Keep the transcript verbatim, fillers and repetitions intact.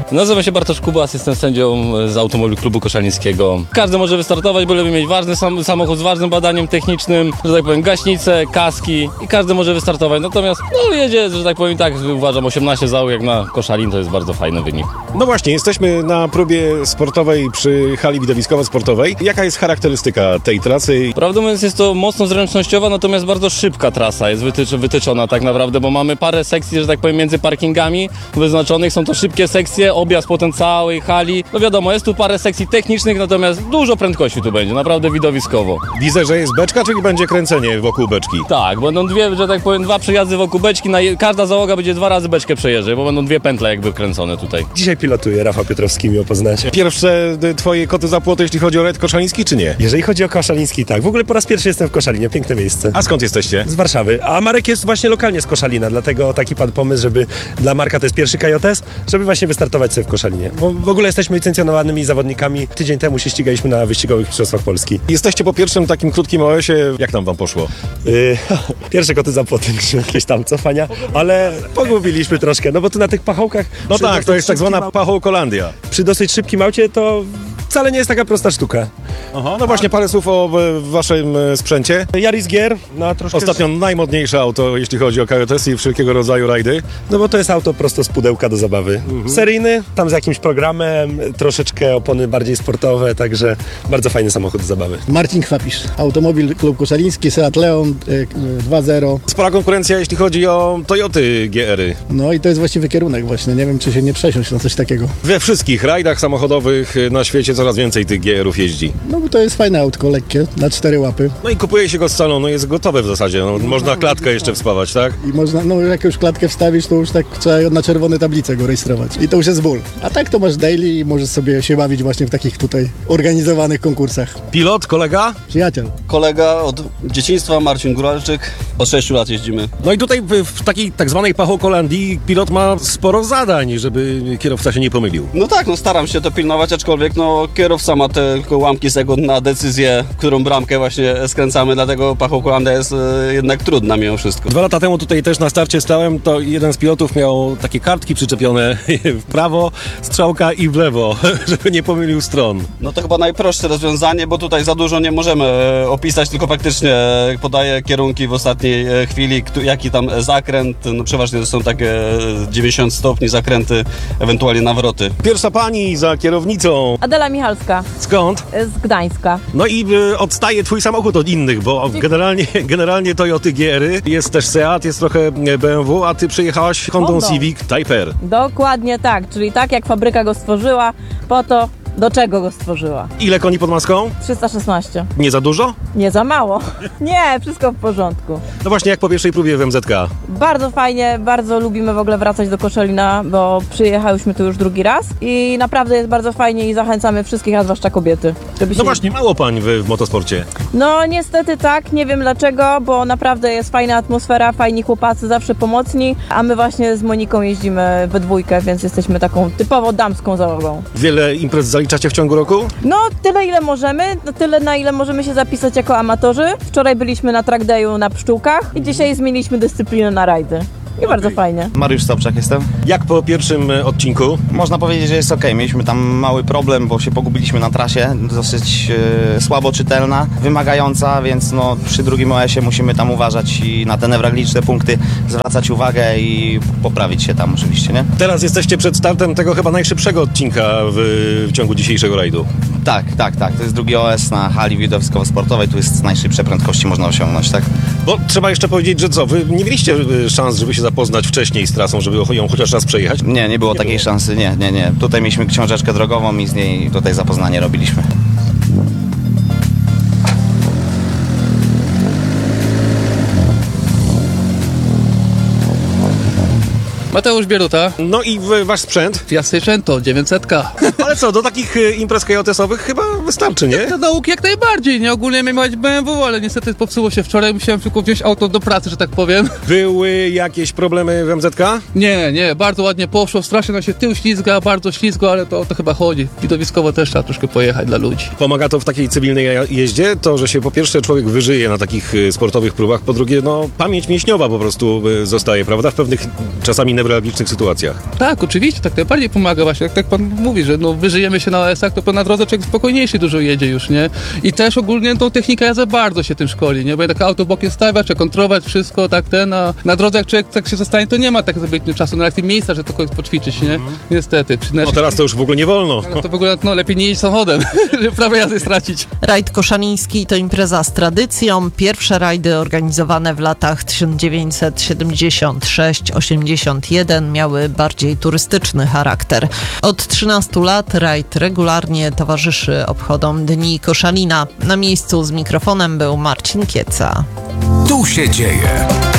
Nazywam się Bartosz Kubas, jestem sędzią z Automobil Klubu Koszalińskiego. Każdy może wystartować, byleby mieć ważny sam, samochód z ważnym badaniem technicznym, że tak powiem gaśnice, kaski i każdy może wystartować. Natomiast no jedzie, że tak powiem tak, uważam osiemnaście załóg jak na Koszalin, to jest bardzo fajny wynik. No właśnie, jesteśmy na próbie sportowej przy hali widowiskowo-sportowej. Jaka jest charakterystyka tej trasy? Prawdę mówiąc jest to mocno zręcznościowa, natomiast bardzo szybka trasa jest wytycz, wytyczona tak naprawdę, bo mamy parę sekcji, że tak powiem, między parkingami wyznaczonych. Są to szybkie sekcje, objazd potem całej hali. No wiadomo, jest tu parę sekcji technicznych, natomiast dużo prędkości tu będzie, naprawdę widowiskowo. Widzę, że jest beczka, czyli będzie kręcenie wokół beczki. Tak, będą dwie, że tak powiem, dwa przejazdy wokół beczki, na je, każda załoga będzie dwa razy beczkę przejeżdżać, bo będą dwie pętle jakby kręcone tutaj. Dzisiaj pilotuję, Rafał Piotrowski, miło poznać. Pierwsze y, twoje koty za płoty, jeśli chodzi o rajd koszaliński, czy nie? Jeżeli chodzi o Koszaliński, tak. W ogóle po raz pierwszy jestem w Koszalinie, piękne miejsce. A skąd jesteście? Z Warszawy. A Marek jest właśnie lokalnie z Koszalina, dlatego taki padł pomysł, żeby dla Marka to jest pierwszy K J S, żeby właśnie wystartować sobie w Koszalinie. Bo w ogóle jesteśmy licencjonowanymi zawodnikami. Tydzień temu się ścigaliśmy na wyścigowych mistrzostwach Polski. Jesteście po pierwszym takim krótkim O S-ie. Jak tam wam poszło? Yy, pierwsze koty za płotem, jakieś tam cofania, ale pogubiliśmy troszkę, no bo tu na tych pachołkach... No przy tak, to jest tak szybkim zwana au- pachołkolandia. Przy dosyć szybkim aucie to wcale nie jest taka prosta sztuka. Aha, no właśnie parę słów o w, waszym e, sprzęcie. Yaris Gier, no troszkę... Ostatnio najmodniejsze auto, jeśli chodzi o K J S i wszelkiego rodzaju rajdy. No bo to jest auto prosto z pudełka do zabawy. Mhm. Seryjny, tam z jakimś programem, troszeczkę opony bardziej sportowe, także bardzo fajny samochód do zabawy. Marcin Chwapisz, Automobil Klub Koszaliński, Seat Leon y, dwa zero. Spora konkurencja, jeśli chodzi o Toyoty G R-y. No i to jest właściwy kierunek właśnie, nie wiem czy się nie przesiąść na coś takiego. We wszystkich rajdach samochodowych na świecie coraz więcej tych G R-ów jeździ. No bo to jest fajne autko, lekkie, na cztery łapy. No i kupuje się go z salonu, jest gotowe w zasadzie. No, można klatkę jeszcze wspawać, tak? I można, no jak już klatkę wstawisz, to już tak trzeba na czerwone tablice go rejestrować. I to już jest ból. A tak to masz daily i możesz sobie się bawić właśnie w takich tutaj organizowanych konkursach. Pilot, kolega? Przyjaciel. Kolega od dzieciństwa, Marcin Góralczyk. Od sześciu lat jeździmy. No i tutaj w, w takiej tak zwanej pachołkolandii pilot ma sporo zadań, żeby kierowca się nie pomylił. No tak, no staram się to pilnować, aczkolwiek no kierowca ma te tylko ułamki sekund na decyzję, którą bramkę właśnie skręcamy, dlatego pachołkolanda jest e, jednak trudna mimo wszystko. Dwa lata temu tutaj też na starcie stałem, to jeden z pilotów miał takie kartki przyczepione w prawo, strzałka i w lewo, żeby nie pomylił stron. No to chyba najprostsze rozwiązanie, bo tutaj za dużo nie możemy e, opisać, tylko faktycznie e, podaję kierunki w ostatniej e, chwili, kto, jaki tam zakręt, no przeważnie to są takie dziewięćdziesiąt stopni zakręty, ewentualnie nawroty. Pierwsza pani za kierownicą. Adela Michalska Skąd? z Gdańska. No i y, odstaje twój samochód od innych, bo generalnie, generalnie Toyoty G R-y, jest też Seat, jest trochę B M W, a ty przyjechałaś Hondą Hondą. Civic Type R. Dokładnie tak, czyli tak jak fabryka go stworzyła, po to do czego go stworzyła. Ile koni pod maską? trzysta szesnaście. Nie za dużo? Nie za mało. Nie, wszystko w porządku. No właśnie jak po pierwszej próbie w M Z K. Bardzo fajnie, bardzo lubimy w ogóle wracać do Koszalina, bo przyjechałyśmy tu już drugi raz i naprawdę jest bardzo fajnie i zachęcamy wszystkich, a zwłaszcza kobiety. Żeby No się... właśnie, mało pań w, w motosporcie. No niestety tak, nie wiem dlaczego, bo naprawdę jest fajna atmosfera, fajni chłopacy, zawsze pomocni, a my właśnie z Moniką jeździmy we dwójkę, więc jesteśmy taką typowo damską załogą. Wiele imprez zaliczacie w ciągu roku? No tyle ile możemy, no, tyle na ile możemy się zapisać jako amatorzy. Wczoraj byliśmy na track dayu na pszczółkach i dzisiaj zmieniliśmy dyscyplinę na rajdy. I bardzo fajnie. Mariusz Sobczak jestem. Jak po pierwszym e, odcinku? Można powiedzieć, że jest ok. Mieliśmy tam mały problem, bo się pogubiliśmy na trasie. Dosyć e, słabo czytelna, wymagająca, więc no, przy drugim O S-ie musimy tam uważać i na te newralgiczne punkty zwracać uwagę i poprawić się tam oczywiście, nie? Teraz jesteście przed startem tego chyba najszybszego odcinka w, w ciągu dzisiejszego rajdu. Tak, tak, tak. To jest drugi O S na hali widowiskowo-sportowej. Tu jest najszybsze prędkości można osiągnąć, tak? Bo trzeba jeszcze powiedzieć, że co, wy nie mieliście e, szans, żeby się zapoznać wcześniej z trasą, żeby ją chociaż raz przejechać? Nie, nie było Nie takiej było. szansy, nie, nie, nie. Tutaj mieliśmy książeczkę drogową i z niej tutaj zapoznanie robiliśmy. Mateusz Bieruta, No i w, wasz sprzęt. Fiat Seicento, dziewięćset. Ale co, do takich e, imprez K J S-owych chyba wystarczy, nie? Do nauki jak najbardziej, nie? Ogólnie miałem jechać B M W, ale niestety popsuło się wczoraj, musiałem tylko wziąć auto do pracy, że tak powiem. Były jakieś problemy w M Z K? Nie, nie, bardzo ładnie poszło, strasznie nam się tył ślizga, bardzo ślizgo, ale to, to chyba chodzi. Widowiskowo też trzeba troszkę pojechać dla ludzi. Pomaga to w takiej cywilnej jeździe, to, że się po pierwsze człowiek wyżyje na takich e, sportowych próbach, po drugie, no, pamięć mięśniowa po prostu e, zostaje, prawda? W pewnych czasami newralgicznych sytuacjach. Tak, oczywiście, tak najbardziej pomaga właśnie, jak tak pan mówi, że no wyżyjemy się na O S-ach, to na drodze człowiek spokojniejszy dużo jedzie już, nie? I też ogólnie tą technika jazdy bardzo się tym szkoli, nie? Bo tak auto bokiem stawiać, trzeba kontrolować wszystko, tak ten, a na drodze jak człowiek tak się zostanie, to nie ma tak zbytnio czasu na takie miejsca, że to kogoś poćwiczyć, nie? Niestety. No teraz to już w ogóle nie wolno. Ale to w ogóle no, lepiej nie jeździć samochodem, żeby prawo jazdy stracić. Rajd koszaliński to impreza z tradycją. Pierwsze rajdy organizowane w latach tysiąc dziewięćset siedemdziesiąt sześć osiemdziesiąt jeden miały bardziej turystyczny charakter. Od trzynastu lat rajd regularnie towarzyszy obchodom Dni Koszalina. Na miejscu z mikrofonem był Marcin Kieca. Tu się dzieje.